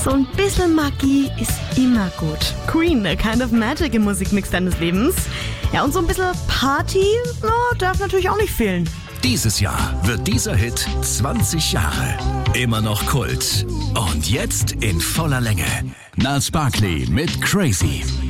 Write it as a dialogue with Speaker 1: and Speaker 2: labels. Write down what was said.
Speaker 1: So ein bisschen Magie ist immer gut. Queen, a kind of magic im Musikmix deines Lebens. Ja, und so ein bisschen Party darf natürlich auch nicht fehlen.
Speaker 2: Dieses Jahr wird dieser Hit 20 Jahre. Immer noch Kult. Und jetzt in voller Länge. Gnarls Barkley mit Crazy.